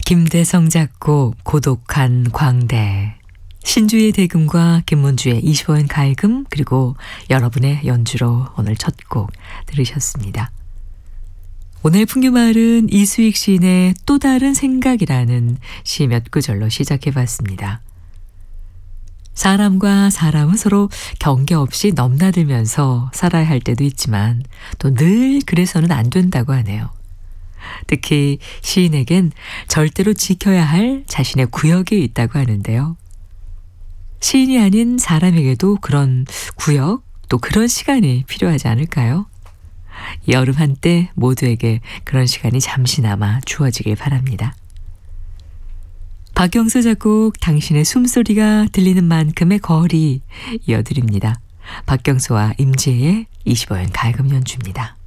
김대성 작곡 고독한 광대, 신주의 대금과 김문주의 25엔 가야금, 그리고 여러분의 연주로 오늘 첫 곡 들으셨습니다. 오늘 풍류마을은 이수익 시인의 또 다른 생각이라는 시 몇 구절로 시작해봤습니다. 사람과 사람은 서로 경계 없이 넘나들면서 살아야 할 때도 있지만 또 늘 그래서는 안 된다고 하네요. 특히 시인에겐 절대로 지켜야 할 자신의 구역이 있다고 하는데요. 시인이 아닌 사람에게도 그런 구역, 또 그런 시간이 필요하지 않을까요? 여름 한때 모두에게 그런 시간이 잠시나마 주어지길 바랍니다. 박경수 작곡 당신의 숨소리가 들리는 만큼의 거리 이어드립니다. 박경수와 임지혜의 25엔 가야금 연주입니다.